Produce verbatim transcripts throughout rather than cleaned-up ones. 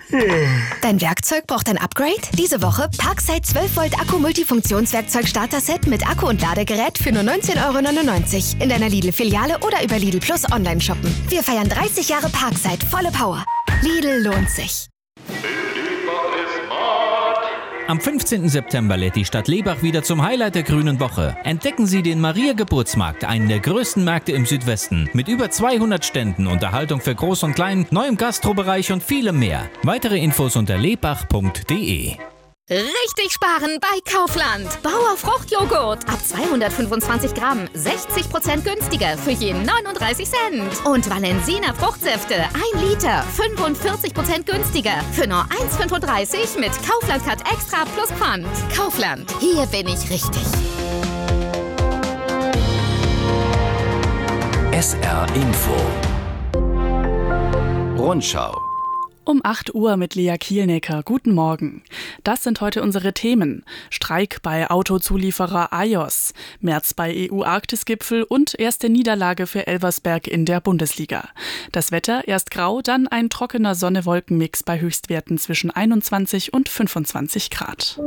Dein Werkzeug braucht ein Upgrade? Diese Woche Parkside zwölf Volt Akku-Multifunktionswerkzeug Starter-Set mit Akku und Ladegerät für nur neunzehn Euro neunundneunzig in deiner Lidl-Filiale oder über Lidl Plus online shoppen. Wir feiern dreißig Jahre Parkside, volle Power. Lidl lohnt sich. Am fünfzehnten September lädt die Stadt Lebach wieder zum Highlight der Grünen Woche. Entdecken Sie den Maria-Geburtsmarkt, einen der größten Märkte im Südwesten. Mit über zweihundert Ständen, Unterhaltung für Groß und Klein, neuem Gastrobereich und vielem mehr. Weitere Infos unter lebach punkt de. Richtig sparen bei Kaufland. Bauer Fruchtjoghurt ab zweihundertfünfundzwanzig Gramm, sechzig Prozent günstiger für je neununddreißig Cent. Und Valensina Fruchtsäfte ein Liter, fünfundvierzig Prozent günstiger für nur eins Komma fünfunddreißig mit Kaufland Cut Extra plus Pfand. Kaufland, hier bin ich richtig. S R Info Rundschau Um acht Uhr mit Lea Kielnecker. Guten Morgen. Das sind heute unsere Themen. Streik bei Autozulieferer A J O S, März bei E U-Arktis-Gipfel und erste Niederlage für Elversberg in der Bundesliga. Das Wetter erst grau, dann ein trockener Sonne-Wolken-Mix bei Höchstwerten zwischen einundzwanzig und fünfundzwanzig Grad.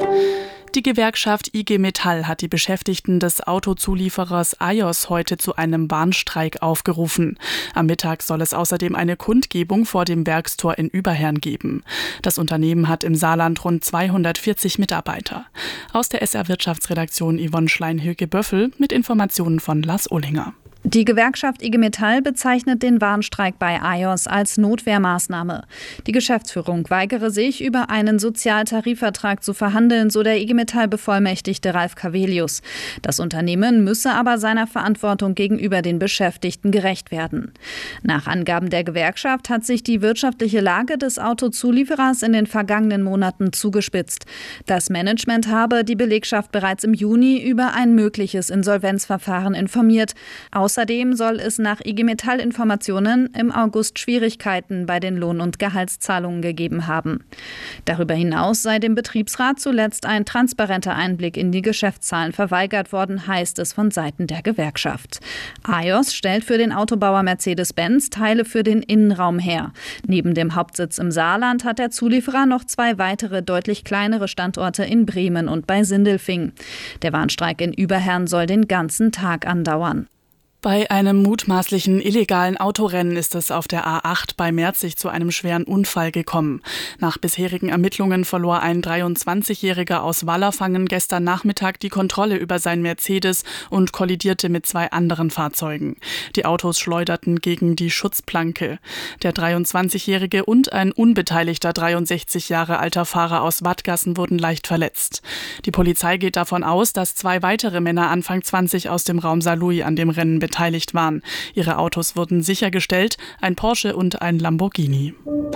Die Gewerkschaft I G Metall hat die Beschäftigten des Autozulieferers A J O S heute zu einem Warnstreik aufgerufen. Am Mittag soll es außerdem eine Kundgebung vor dem Werkstor in Überherrn geben. Das Unternehmen hat im Saarland rund zweihundertvierzig Mitarbeiter. Aus der S R-Wirtschaftsredaktion Yvonne Schlein-Hilge-Böffel mit Informationen von Lars Ohlinger. Die Gewerkschaft I G Metall bezeichnet den Warnstreik bei A J O S als Notwehrmaßnahme. Die Geschäftsführung weigere sich, über einen Sozialtarifvertrag zu verhandeln, so der I G Metall-Bevollmächtigte Ralf Cavelius. Das Unternehmen müsse aber seiner Verantwortung gegenüber den Beschäftigten gerecht werden. Nach Angaben der Gewerkschaft hat sich die wirtschaftliche Lage des Autozulieferers in den vergangenen Monaten zugespitzt. Das Management habe die Belegschaft bereits im Juni über ein mögliches Insolvenzverfahren informiert. Außerdem soll es nach I G Metall-Informationen im August Schwierigkeiten bei den Lohn- und Gehaltszahlungen gegeben haben. Darüber hinaus sei dem Betriebsrat zuletzt ein transparenter Einblick in die Geschäftszahlen verweigert worden, heißt es von Seiten der Gewerkschaft. A J O S stellt für den Autobauer Mercedes-Benz Teile für den Innenraum her. Neben dem Hauptsitz im Saarland hat der Zulieferer noch zwei weitere deutlich kleinere Standorte in Bremen und bei Sindelfingen. Der Warnstreik in Überherrn soll den ganzen Tag andauern. Bei einem mutmaßlichen illegalen Autorennen ist es auf der A acht bei Merzig zu einem schweren Unfall gekommen. Nach bisherigen Ermittlungen verlor ein dreiundzwanzigjähriger aus Wallerfangen gestern Nachmittag die Kontrolle über sein Mercedes und kollidierte mit zwei anderen Fahrzeugen. Die Autos schleuderten gegen die Schutzplanke. Der dreiundzwanzigjährige und ein unbeteiligter dreiundsechzig Jahre alter Fahrer aus Wattgassen wurden leicht verletzt. Die Polizei geht davon aus, dass zwei weitere Männer Anfang zwanzig aus dem Raum Saarlouis an dem Rennen beteiligt waren. Ihre Autos wurden sichergestellt, ein Porsche und ein Lamborghini.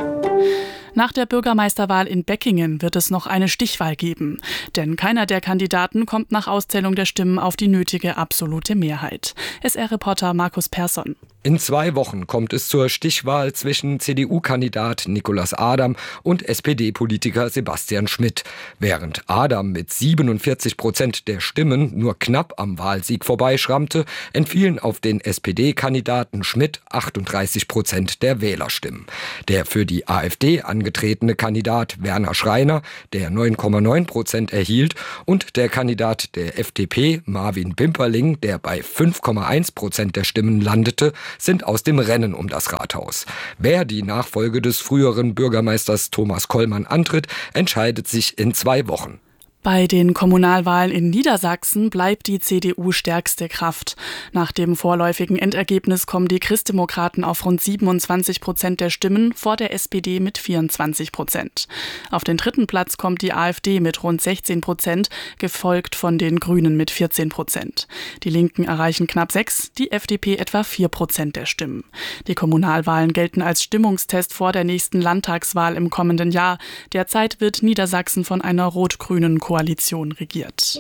Nach der Bürgermeisterwahl in Beckingen wird es noch eine Stichwahl geben. Denn keiner der Kandidaten kommt nach Auszählung der Stimmen auf die nötige absolute Mehrheit. S R-Reporter Markus Persson. In zwei Wochen kommt es zur Stichwahl zwischen C D U-Kandidat Nicolas Adam und S P D-Politiker Sebastian Schmidt. Während Adam mit siebenundvierzig Prozent der Stimmen nur knapp am Wahlsieg vorbeischrammte, entfielen auf den S P D-Kandidaten Schmidt achtunddreißig Prozent der Wählerstimmen. Der für die AfD angetretene Kandidat Werner Schreiner, der neun Komma neun Prozent erhielt, und der Kandidat der F D P Marvin Pimperling, der bei fünf Komma eins Prozent der Stimmen landete, sind aus dem Rennen um das Rathaus. Wer die Nachfolge des früheren Bürgermeisters Thomas Kollmann antritt, entscheidet sich in zwei Wochen. Bei den Kommunalwahlen in Niedersachsen bleibt die C D U stärkste Kraft. Nach dem vorläufigen Endergebnis kommen die Christdemokraten auf rund siebenundzwanzig Prozent der Stimmen, vor der S P D mit vierundzwanzig Prozent. Auf den dritten Platz kommt die AfD mit rund sechzehn Prozent, gefolgt von den Grünen mit vierzehn Prozent. Die Linken erreichen knapp sechs, die F D P etwa vier Prozent der Stimmen. Die Kommunalwahlen gelten als Stimmungstest vor der nächsten Landtagswahl im kommenden Jahr. Derzeit wird Niedersachsen von einer rot-grünen Koalition regiert.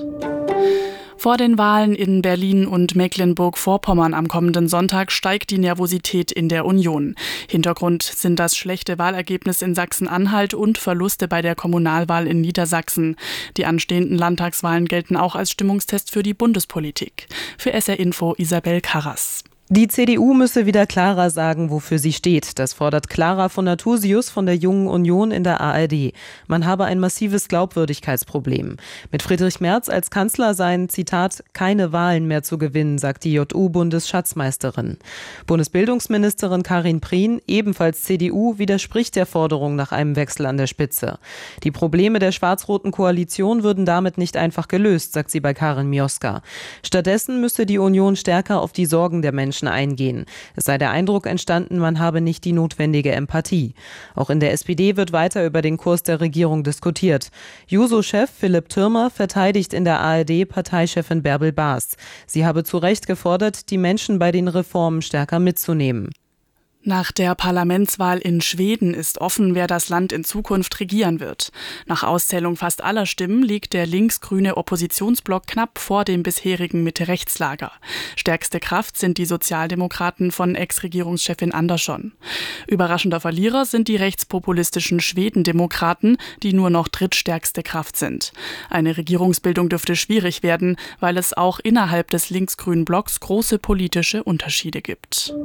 Vor den Wahlen in Berlin und Mecklenburg-Vorpommern am kommenden Sonntag steigt die Nervosität in der Union. Hintergrund sind das schlechte Wahlergebnis in Sachsen-Anhalt und Verluste bei der Kommunalwahl in Niedersachsen. Die anstehenden Landtagswahlen gelten auch als Stimmungstest für die Bundespolitik. Für S R Info Isabel Karras. Die C D U müsse wieder klarer sagen, wofür sie steht. Das fordert Clara von Nathusius von der Jungen Union in der A R D. Man habe ein massives Glaubwürdigkeitsproblem. Mit Friedrich Merz als Kanzler seien, Zitat, keine Wahlen mehr zu gewinnen, sagt die J U-Bundesschatzmeisterin. Bundesbildungsministerin Karin Prien, ebenfalls C D U, widerspricht der Forderung nach einem Wechsel an der Spitze. Die Probleme der schwarz-roten Koalition würden damit nicht einfach gelöst, sagt sie bei Karin Mioska. Stattdessen müsse die Union stärker auf die Sorgen der Menschen eingehen. Es sei der Eindruck entstanden, man habe nicht die notwendige Empathie. Auch in der S P D wird weiter über den Kurs der Regierung diskutiert. Juso-Chef Philipp Thürmer verteidigt in der A R D Parteichefin Bärbel Baas. Sie habe zu Recht gefordert, die Menschen bei den Reformen stärker mitzunehmen. Nach der Parlamentswahl in Schweden ist offen, wer das Land in Zukunft regieren wird. Nach Auszählung fast aller Stimmen liegt der linksgrüne Oppositionsblock knapp vor dem bisherigen Mitte-Rechts-Lager. Stärkste Kraft sind die Sozialdemokraten von Ex-Regierungschefin Andersson. Überraschender Verlierer sind die rechtspopulistischen Schwedendemokraten, die nur noch drittstärkste Kraft sind. Eine Regierungsbildung dürfte schwierig werden, weil es auch innerhalb des linksgrünen Blocks große politische Unterschiede gibt.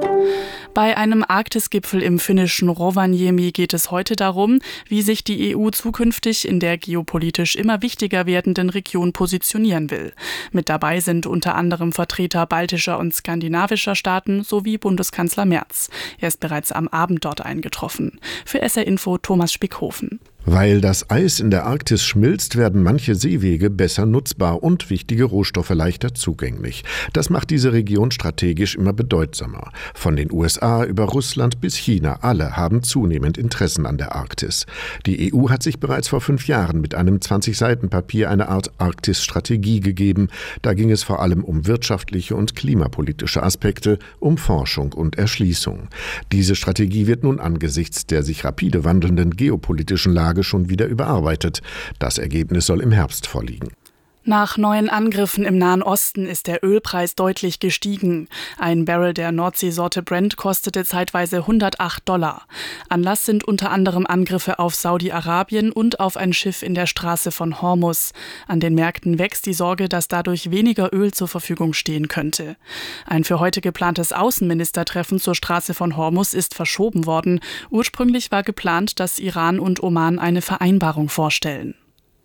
Bei einem Arktisgipfel im finnischen Rovaniemi geht es heute darum, wie sich die E U zukünftig in der geopolitisch immer wichtiger werdenden Region positionieren will. Mit dabei sind unter anderem Vertreter baltischer und skandinavischer Staaten sowie Bundeskanzler Merz. Er ist bereits am Abend dort eingetroffen. Für S R Info Thomas Spickhofen. Weil das Eis in der Arktis schmilzt, werden manche Seewege besser nutzbar und wichtige Rohstoffe leichter zugänglich. Das macht diese Region strategisch immer bedeutsamer. Von den U S A über Russland bis China, alle haben zunehmend Interessen an der Arktis. Die E U hat sich bereits vor fünf Jahren mit einem zwanzig Seiten Papier eine Art Arktis-Strategie gegeben. Da ging es vor allem um wirtschaftliche und klimapolitische Aspekte, um Forschung und Erschließung. Diese Strategie wird nun angesichts der sich rapide wandelnden geopolitischen Lage schon wieder überarbeitet. Das Ergebnis soll im Herbst vorliegen. Nach neuen Angriffen im Nahen Osten ist der Ölpreis deutlich gestiegen. Ein Barrel der Nordseesorte Brent kostete zeitweise hundertacht Dollar. Anlass sind unter anderem Angriffe auf Saudi-Arabien und auf ein Schiff in der Straße von Hormuz. An den Märkten wächst die Sorge, dass dadurch weniger Öl zur Verfügung stehen könnte. Ein für heute geplantes Außenministertreffen zur Straße von Hormuz ist verschoben worden. Ursprünglich war geplant, dass Iran und Oman eine Vereinbarung vorstellen.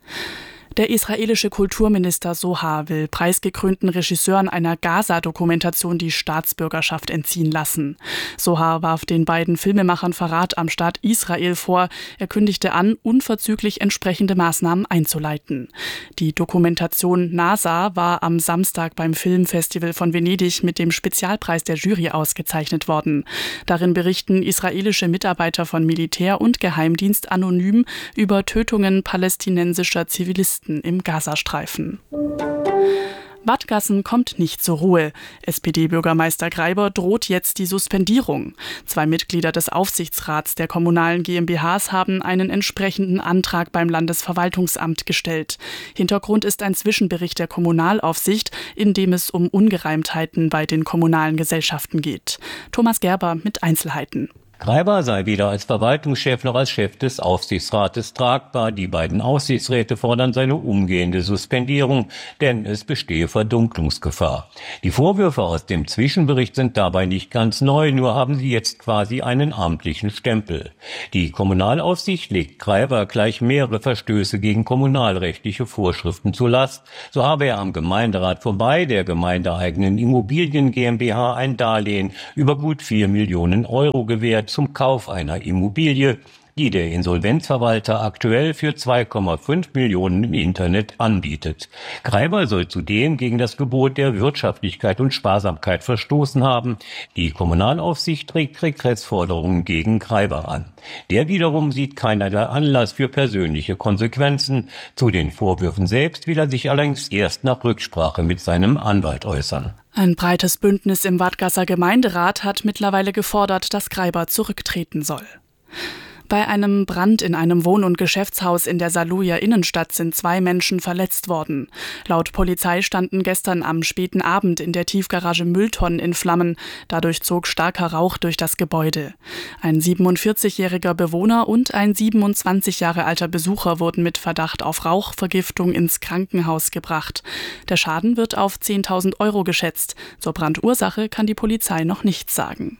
Der israelische Kulturminister Sohar will preisgekrönten Regisseuren einer Gaza-Dokumentation die Staatsbürgerschaft entziehen lassen. Sohar warf den beiden Filmemachern Verrat am Staat Israel vor. Er kündigte an, unverzüglich entsprechende Maßnahmen einzuleiten. Die Dokumentation NASA war am Samstag beim Filmfestival von Venedig mit dem Spezialpreis der Jury ausgezeichnet worden. Darin berichten israelische Mitarbeiter von Militär und Geheimdienst anonym über Tötungen palästinensischer Zivilisten im Gazastreifen. Wadgassen kommt nicht zur Ruhe. S P D-Bürgermeister Greiber droht jetzt die Suspendierung. Zwei Mitglieder des Aufsichtsrats der kommunalen G m b Hs haben einen entsprechenden Antrag beim Landesverwaltungsamt gestellt. Hintergrund ist ein Zwischenbericht der Kommunalaufsicht, in dem es um Ungereimtheiten bei den kommunalen Gesellschaften geht. Thomas Gerber mit Einzelheiten. Greiber sei weder als Verwaltungschef noch als Chef des Aufsichtsrates tragbar. Die beiden Aufsichtsräte fordern seine umgehende Suspendierung, denn es bestehe Verdunklungsgefahr. Die Vorwürfe aus dem Zwischenbericht sind dabei nicht ganz neu, nur haben sie jetzt quasi einen amtlichen Stempel. Die Kommunalaufsicht legt Greiber gleich mehrere Verstöße gegen kommunalrechtliche Vorschriften zur Last. So habe er am Gemeinderat vorbei der gemeindeeigenen Immobilien GmbH ein Darlehen über gut vier Millionen Euro gewährt zum Kauf einer Immobilie, die der Insolvenzverwalter aktuell für zwei Komma fünf Millionen im Internet anbietet. Greiber soll zudem gegen das Gebot der Wirtschaftlichkeit und Sparsamkeit verstoßen haben. Die Kommunalaufsicht trägt Regressforderungen gegen Greiber an. Der wiederum sieht keinerlei Anlass für persönliche Konsequenzen. Zu den Vorwürfen selbst will er sich allerdings erst nach Rücksprache mit seinem Anwalt äußern. Ein breites Bündnis im Wadgasser Gemeinderat hat mittlerweile gefordert, dass Greiber zurücktreten soll. Bei einem Brand in einem Wohn- und Geschäftshaus in der Saarlouier Innenstadt sind zwei Menschen verletzt worden. Laut Polizei standen gestern am späten Abend in der Tiefgarage Mülltonnen in Flammen. Dadurch zog starker Rauch durch das Gebäude. Ein siebenundvierzigjähriger Bewohner und ein siebenundzwanzig Jahre alter Besucher wurden mit Verdacht auf Rauchvergiftung ins Krankenhaus gebracht. Der Schaden wird auf zehntausend Euro geschätzt. Zur Brandursache kann die Polizei noch nichts sagen.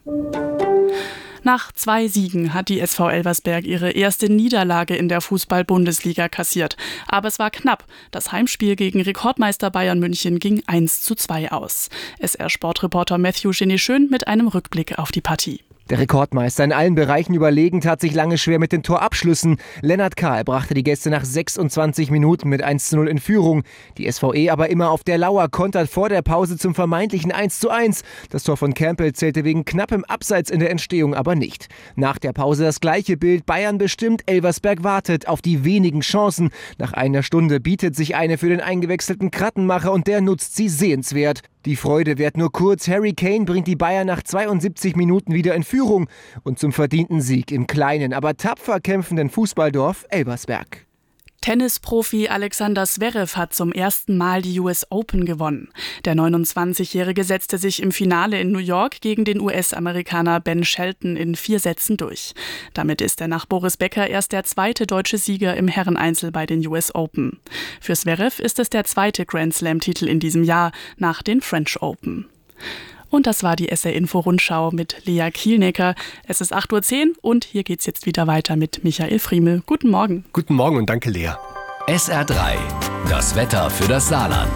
Nach zwei Siegen hat die S V Elversberg ihre erste Niederlage in der Fußball-Bundesliga kassiert. Aber es war knapp. Das Heimspiel gegen Rekordmeister Bayern München ging eins zu zwei aus. S R-Sportreporter Matthew Genet-Schön mit einem Rückblick auf die Partie. Der Rekordmeister, in allen Bereichen überlegen, tat sich lange schwer mit den Torabschlüssen. Lennart Kahl brachte die Gäste nach sechsundzwanzig Minuten mit eins zu null in Führung. Die S V E aber immer auf der Lauer, kontert vor der Pause zum vermeintlichen eins zu eins. Das Tor von Campbell zählte wegen knappem Abseits in der Entstehung aber nicht. Nach der Pause das gleiche Bild. Bayern bestimmt, Elversberg wartet auf die wenigen Chancen. Nach einer Stunde bietet sich eine für den eingewechselten Krattenmacher und der nutzt sie sehenswert. Die Freude währt nur kurz. Harry Kane bringt die Bayern nach zweiundsiebzig Minuten wieder in Führung und zum verdienten Sieg im kleinen, aber tapfer kämpfenden Fußballdorf Elversberg. Tennisprofi Alexander Zverev hat zum ersten Mal die U S Open gewonnen. Der neunundzwanzigjährige setzte sich im Finale in New York gegen den U S-Amerikaner Ben Shelton in vier Sätzen durch. Damit ist er nach Boris Becker erst der zweite deutsche Sieger im Herreneinzel bei den U S Open. Für Zverev ist es der zweite Grand-Slam-Titel in diesem Jahr nach den French Open. Und das war die S R-Info-Rundschau mit Lea Kielnecker. Es ist acht Uhr zehn und hier geht's jetzt wieder weiter mit Michael Friemel. Guten Morgen. Guten Morgen und danke, Lea. S R drei, das Wetter für das Saarland.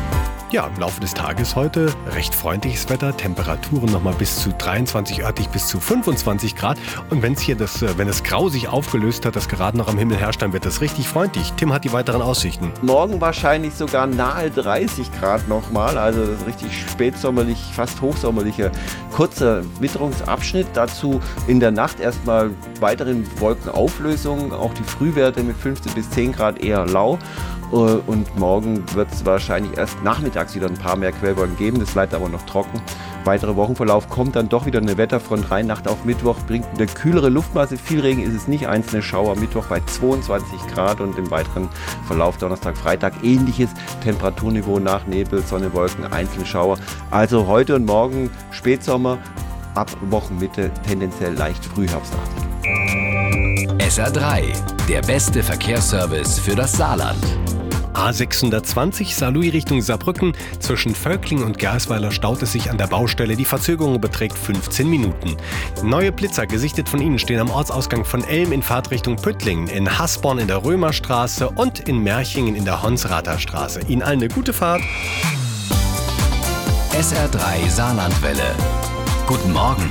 Ja, im Laufe des Tages heute recht freundliches Wetter, Temperaturen nochmal bis zu dreiundzwanzig, örtlich bis zu fünfundzwanzig Grad. Und wenn es hier das, wenn das Grau sich aufgelöst hat, das gerade noch am Himmel herrscht, dann wird das richtig freundlich. Tim hat die weiteren Aussichten. Morgen wahrscheinlich sogar nahe dreißig Grad nochmal, also das ist richtig spätsommerlich, fast hochsommerlicher, kurzer Witterungsabschnitt. Dazu in der Nacht erstmal weiteren Wolkenauflösungen, auch die Frühwerte mit fünfzehn bis zehn Grad eher lau. Und morgen wird es wahrscheinlich erst nachmittags wieder ein paar mehr Quellwolken geben. Das bleibt aber noch trocken. Weiterer Wochenverlauf kommt dann doch wieder eine Wetterfront rein. Nacht auf Mittwoch bringt eine kühlere Luftmasse. Viel Regen ist es nicht. Einzelne Schauer Mittwoch bei zweiundzwanzig Grad und im weiteren Verlauf Donnerstag, Freitag ähnliches Temperaturniveau nach Nebel, Sonne, Wolken, einzelne Schauer. Also heute und morgen Spätsommer, ab Wochenmitte tendenziell leicht frühherbstartig. S R drei, der beste Verkehrsservice für das Saarland. A sechshundertzwanzig Saarlouis Richtung Saarbrücken. Zwischen Völkling und Gersweiler staut es sich an der Baustelle. Die Verzögerung beträgt fünfzehn Minuten. Neue Blitzer, gesichtet von Ihnen, stehen am Ortsausgang von Elm in Fahrtrichtung Püttlingen, in Hasborn in der Römerstraße und in Merchingen in der Honsrather Straße. Ihnen allen eine gute Fahrt. S R drei Saarlandwelle. Guten Morgen.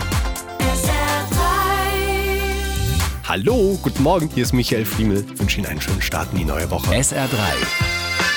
Hallo, guten Morgen, hier ist Michael Friemel. Ich wünsche Ihnen einen schönen Start in die neue Woche. S R drei.